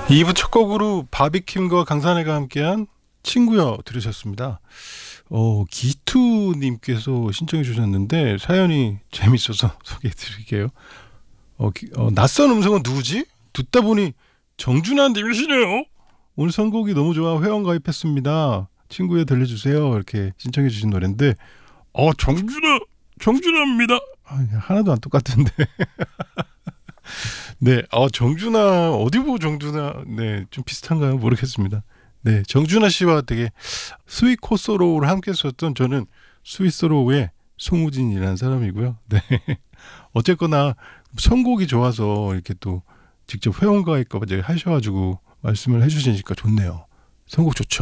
2부 첫 곡으로 바비킴과 강산해가 함께한 친구여 들으셨습니다. 기투님께서 신청해 주셨는데 사연이 재밌어서 소개해 드릴게요. 낯선 음성은 누구지? 듣다 보니 정준하 님이시네요. 오늘 선곡이 너무 좋아 회원 가입했습니다. 친구여 들려주세요. 이렇게 신청해 주신 노래인데 정준하입니다. 하나도 안 똑같은데. 네, 정준하 어디 보고 정준하 네, 좀 비슷한가요? 모르겠습니다. 네, 정준하 씨와 되게 스윗 코소로우를 함께 썼던 저는 스윗소로우의 송우진이라는 사람이고요. 네, 어쨌거나 선곡이 좋아서 이렇게 또 직접 회원가입까지 하셔가지고 말씀을 해주시니까 좋네요. 선곡 좋죠.